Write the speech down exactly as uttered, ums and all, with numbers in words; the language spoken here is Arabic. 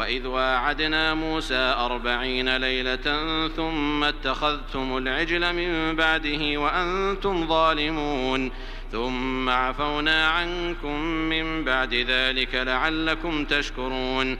وإذ واعدنا موسى أربعين ليلة ثم اتخذتم العجل من بعده وأنتم ظالمون ثم عفونا عنكم من بعد ذلك لعلكم تشكرون